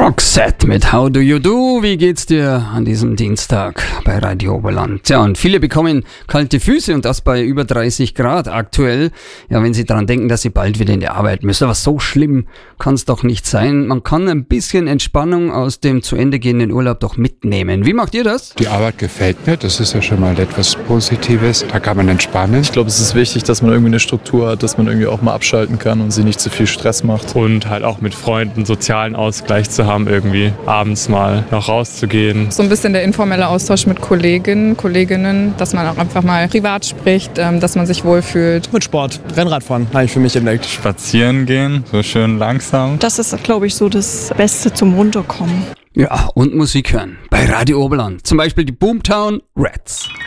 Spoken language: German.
Roxette mit How Do You Do? Wie geht's dir an diesem Dienstag bei Radio Oberland? Ja, und viele bekommen kalte Füße und das bei über 30 Grad aktuell. Ja, wenn sie daran denken, dass sie bald wieder in die Arbeit müssen. Aber so schlimm kann es doch nicht sein. Man kann ein bisschen Entspannung aus dem zu Ende gehenden Urlaub doch mitnehmen. Wie macht ihr das? Die Arbeit gefällt mir, das ist ja schon mal etwas Positives. Da kann man entspannen. Ich glaube, es ist wichtig, dass man irgendwie eine Struktur hat, dass man irgendwie auch mal abschalten kann und sich nicht zu viel Stress macht. Und halt auch mit Freunden sozialen Ausgleich zu haben, irgendwie abends mal noch rauszugehen. So ein bisschen der informelle Austausch mit Kolleginnen, dass man auch einfach mal privat spricht, dass man sich wohlfühlt. Mit Sport, Rennradfahren habe ich für mich entdeckt. Spazieren gehen, so schön langsam. Das ist, glaube ich, so das Beste zum Runterkommen. Ja, und Musik hören bei Radio Oberland. Zum Beispiel die Boomtown Rats.